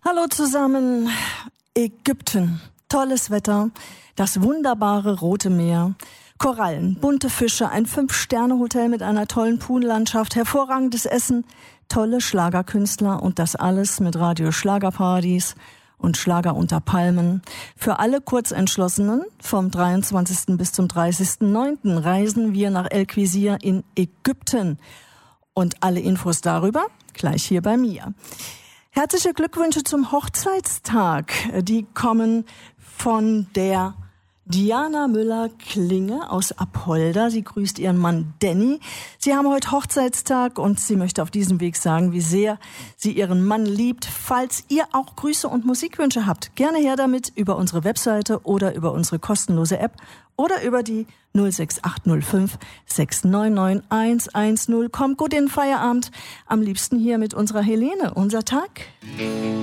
Hallo zusammen. Ägypten. Tolles Wetter, das wunderbare Rote Meer, Korallen, bunte Fische, ein 5-Sterne-Hotel mit einer tollen Poollandschaft, hervorragendes Essen, tolle Schlagerkünstler und das alles mit Radio Schlagerpartys und Schlager unter Palmen. Für alle Kurzentschlossenen vom 23. bis zum 30.09. reisen wir nach El Quisir in Ägypten. Und alle Infos darüber gleich hier bei mir. Herzliche Glückwünsche zum Hochzeitstag. Die kommen von der Diana Müller-Klinge aus Apolda. Sie grüßt ihren Mann Danny. Sie haben heute Hochzeitstag und sie möchte auf diesem Weg sagen, wie sehr sie ihren Mann liebt. Falls ihr auch Grüße und Musikwünsche habt, gerne her damit über unsere Webseite oder über unsere kostenlose App oder über die 06805 699 110. Kommt gut in den Feierabend. Am liebsten hier mit unserer Helene. Unser Tag.